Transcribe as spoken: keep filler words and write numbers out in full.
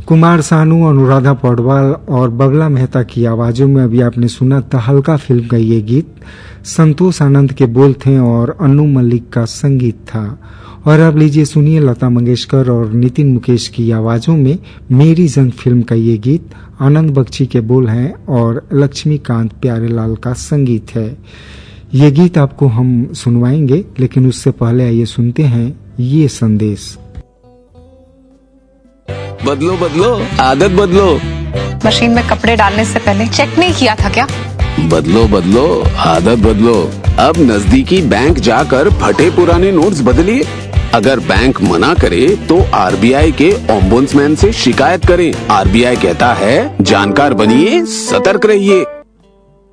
कुमार सानू, अनुराधा पौडवाल और बबला मेहता की आवाजों में अभी आपने सुना तहलका फिल्म का ये गीत। संतोष आनंद के बोल थे और अन्नू मल्लिक का संगीत था। और अब लीजिए सुनिए लता मंगेशकर और नितिन मुकेश की आवाजों में मेरी जंग फिल्म का ये गीत। आनंद बख्शी के बोल हैं और लक्ष्मीकांत प्यारेलाल का संगीत है। ये गीत आपको हम सुनवाएंगे, लेकिन उससे पहले आइए सुनते हैं ये संदेश। बदलो बदलो आदत बदलो। मशीन में कपड़े डालने से पहले चेक नहीं किया था क्या? बदलो बदलो आदत बदलो। अब नजदीकी बैंक जाकर फटे पुराने नोट्स बदलिए। अगर बैंक मना करे तो आरबीआई के ओम्बुड्समैन से शिकायत करें। आरबीआई कहता है जानकार बनिए, सतर्क रहिए।